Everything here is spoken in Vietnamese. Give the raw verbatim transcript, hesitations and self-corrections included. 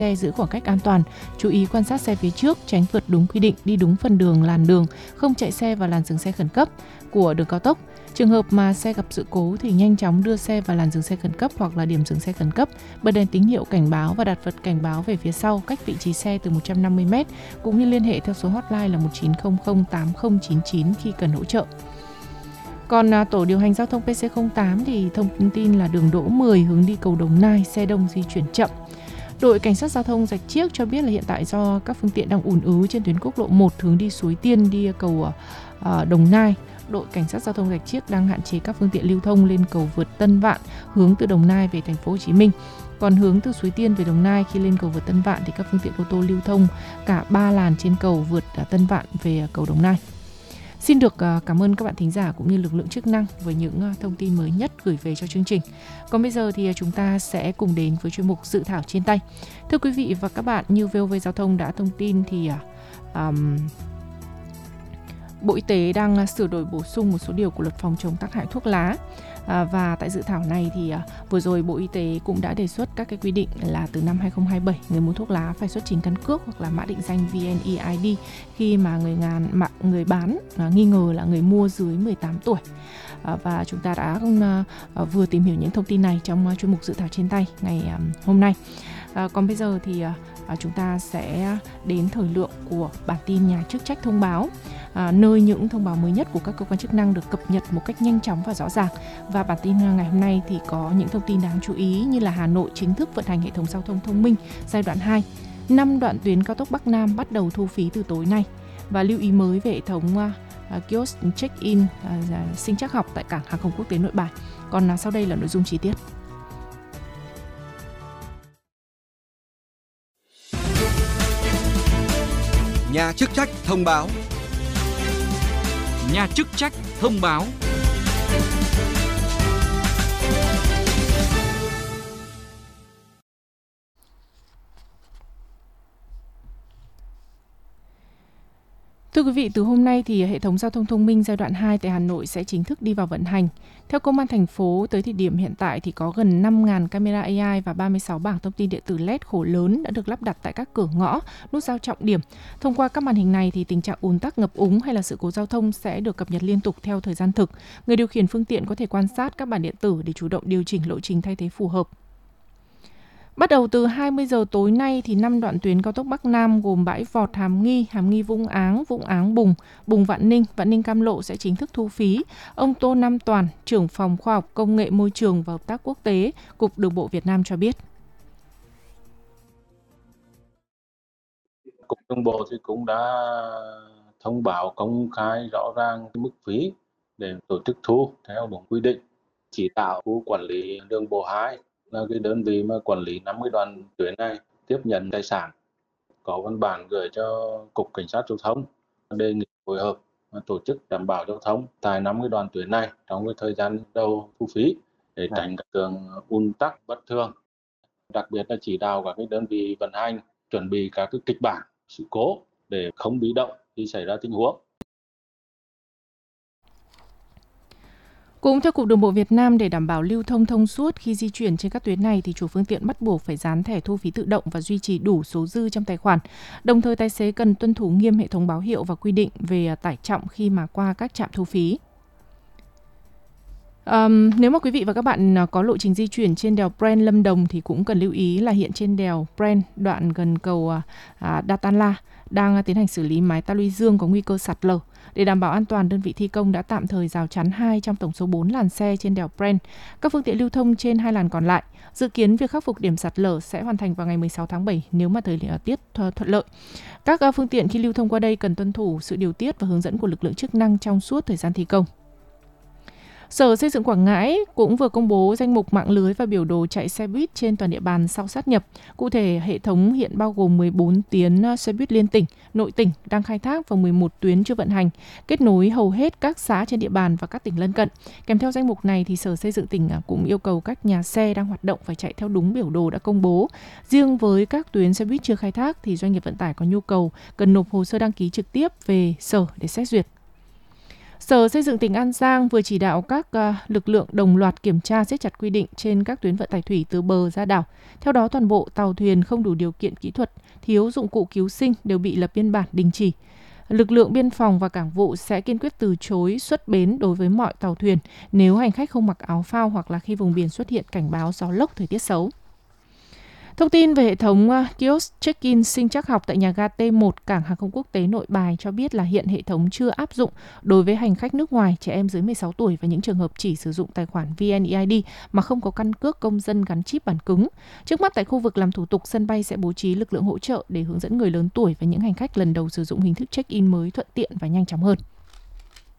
xe giữ khoảng cách an toàn, chú ý quan sát xe phía trước, tránh vượt đúng quy định, đi đúng phần đường, làn đường, không chạy xe vào làn dừng xe khẩn cấp của đường cao tốc. Trường hợp mà xe gặp sự cố thì nhanh chóng đưa xe vào làn dừng xe khẩn cấp hoặc là điểm dừng xe khẩn cấp, bật đèn tín hiệu cảnh báo và đặt vật cảnh báo về phía sau cách vị trí xe từ một trăm năm mươi mét, cũng như liên hệ theo số hotline là một chín không không tám không chín chín khi cần hỗ trợ. Còn à, tổ điều hành giao thông pê xê không tám thì thông tin là đường Đỗ mười hướng đi cầu Đồng Nai, xe đông di chuyển chậm. Đội cảnh sát giao thông Rạch Chiếc cho biết là hiện tại do các phương tiện đang ùn ứ trên tuyến quốc lộ một hướng đi Suối Tiên đi cầu uh, Đồng Nai. Đội cảnh sát giao thông Rạch Chiếc đang hạn chế các phương tiện lưu thông lên cầu vượt Tân Vạn hướng từ Đồng Nai về thành phố Hồ Chí Minh. Còn hướng từ Suối Tiên về Đồng Nai khi lên cầu vượt Tân Vạn thì các phương tiện ô tô lưu thông cả ba làn trên cầu vượt Tân Vạn về cầu Đồng Nai. Xin được cảm ơn các bạn thính giả cũng như lực lượng chức năng với những thông tin mới nhất gửi về cho chương trình. Còn bây giờ thì chúng ta sẽ cùng đến với chuyên mục Dự thảo trên tay. Thưa quý vị và các bạn, như vê o vê Giao thông đã thông tin thì um, Bộ Y tế đang sửa đổi bổ sung một số điều của luật phòng chống tác hại thuốc lá. À, và tại dự thảo này thì à, vừa rồi Bộ Y tế cũng đã đề xuất các cái quy định là từ năm hai không hai bảy người mua thuốc lá phải xuất trình căn cước hoặc là mã định danh vê en e i đê khi mà người ngàn mà người bán à, nghi ngờ là người mua dưới mười tám tuổi. À, và chúng ta đã à, vừa tìm hiểu những thông tin này trong uh, chuyên mục Dự thảo trên tay ngày à, hôm nay. À, còn bây giờ thì à, chúng ta sẽ đến thời lượng của bản tin nhà chức trách thông báo. À, nơi những thông báo mới nhất của các cơ quan chức năng được cập nhật một cách nhanh chóng và rõ ràng. Và bản tin ngày hôm nay thì có những thông tin đáng chú ý như là Hà Nội chính thức vận hành hệ thống giao thông thông minh giai đoạn hai. năm đoạn tuyến cao tốc Bắc Nam bắt đầu thu phí từ tối nay. Và lưu ý mới về hệ thống uh, kiosk check-in uh, sinh trắc học tại cảng hàng không quốc tế Nội Bài. Còn uh, sau đây là nội dung chi tiết. Nhà chức trách thông báo. Nhà chức trách thông báo. Thưa quý vị, từ hôm nay thì hệ thống giao thông thông minh giai đoạn hai tại Hà Nội sẽ chính thức đi vào vận hành. Theo Công an thành phố, tới thời điểm hiện tại thì có gần năm nghìn camera a i và ba mươi sáu bảng thông tin điện tử led khổ lớn đã được lắp đặt tại các cửa ngõ, nút giao trọng điểm. Thông qua các màn hình này thì tình trạng ùn tắc, ngập úng hay là sự cố giao thông sẽ được cập nhật liên tục theo thời gian thực. Người điều khiển phương tiện có thể quan sát các bản điện tử để chủ động điều chỉnh lộ trình thay thế phù hợp. Bắt đầu từ hai mươi giờ tối nay thì năm đoạn tuyến cao tốc Bắc Nam gồm bãi Vọt Hàm Nghi, Hàm Nghi Vũng Áng, Vũng Áng Bùng, Bùng Vạn Ninh, Vạn Ninh Cam Lộ sẽ chính thức thu phí. Ông Tô Nam Toàn, trưởng phòng khoa học công nghệ môi trường và hợp tác quốc tế, Cục Đường bộ Việt Nam cho biết. Cục Đường bộ thì cũng đã thông báo công khai rõ ràng mức phí để tổ chức thu theo đúng quy định. Chỉ đạo khu quản lý đường bộ hai là cái đơn vị mà quản lý năm mươi đoạn tuyến này tiếp nhận tài sản, có văn bản gửi cho Cục Cảnh sát Giao thông đề nghị phối hợp tổ chức đảm bảo giao thông tại năm mươi đoạn tuyến này trong cái thời gian đầu thu phí để tránh các trường ùn tắc bất thường. Đặc biệt là chỉ đạo các cái đơn vị vận hành chuẩn bị các cái kịch bản sự cố để không bị động khi xảy ra tình huống. Cũng theo Cục Đường bộ Việt Nam, để đảm bảo lưu thông thông suốt khi di chuyển trên các tuyến này thì chủ phương tiện bắt buộc phải dán thẻ thu phí tự động và duy trì đủ số dư trong tài khoản. Đồng thời tài xế cần tuân thủ nghiêm hệ thống báo hiệu và quy định về tải trọng khi mà qua các trạm thu phí. Um, nếu mà quý vị và các bạn có lộ trình di chuyển trên đèo Pren Lâm Đồng thì cũng cần lưu ý là hiện trên đèo Pren, đoạn gần cầu uh, Datanla đang tiến hành xử lý mái ta luy dương có nguy cơ sạt lở. Để đảm bảo an toàn, đơn vị thi công đã tạm thời rào chắn hai trong tổng số bốn làn xe trên đèo Pren. Các phương tiện lưu thông trên hai làn còn lại. Dự kiến việc khắc phục điểm sạt lở sẽ hoàn thành vào ngày mười sáu tháng bảy nếu mà thời tiết thuận lợi. Các phương tiện khi lưu thông qua đây cần tuân thủ sự điều tiết và hướng dẫn của lực lượng chức năng trong suốt thời gian thi công. Sở Xây dựng Quảng Ngãi cũng vừa công bố danh mục mạng lưới và biểu đồ chạy xe buýt trên toàn địa bàn sau sát nhập. Cụ thể, hệ thống hiện bao gồm mười bốn tuyến xe buýt liên tỉnh, nội tỉnh đang khai thác và mười một tuyến chưa vận hành, kết nối hầu hết các xã trên địa bàn và các tỉnh lân cận. Kèm theo danh mục này thì Sở Xây dựng tỉnh cũng yêu cầu các nhà xe đang hoạt động phải chạy theo đúng biểu đồ đã công bố. Riêng với các tuyến xe buýt chưa khai thác thì doanh nghiệp vận tải có nhu cầu cần nộp hồ sơ đăng ký trực tiếp về Sở để xét duyệt. Sở Xây dựng tỉnh An Giang vừa chỉ đạo các uh, lực lượng đồng loạt kiểm tra siết chặt quy định trên các tuyến vận tải thủy từ bờ ra đảo. Theo đó, toàn bộ tàu thuyền không đủ điều kiện kỹ thuật, thiếu dụng cụ cứu sinh đều bị lập biên bản đình chỉ. Lực lượng biên phòng và cảng vụ sẽ kiên quyết từ chối xuất bến đối với mọi tàu thuyền nếu hành khách không mặc áo phao hoặc là khi vùng biển xuất hiện cảnh báo gió lốc, thời tiết xấu. Thông tin về hệ thống kiosk check-in sinh trắc học tại nhà ga T một Cảng hàng không quốc tế Nội Bài cho biết là hiện hệ thống chưa áp dụng đối với hành khách nước ngoài, trẻ em dưới mười sáu tuổi và những trường hợp chỉ sử dụng tài khoản vê en e i đê mà không có căn cước công dân gắn chip bản cứng. Trước mắt tại khu vực làm thủ tục, sân bay sẽ bố trí lực lượng hỗ trợ để hướng dẫn người lớn tuổi và những hành khách lần đầu sử dụng hình thức check-in mới thuận tiện và nhanh chóng hơn.